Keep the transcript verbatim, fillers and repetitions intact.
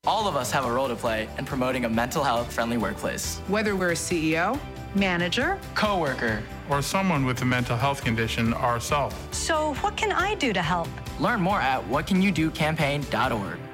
All of us have a role to play in promoting a mental health-friendly workplace. Whether we're a C E O, manager, coworker, or someone with a mental health condition ourselves. So what can I do to help? Learn more at what can you do campaign dot org.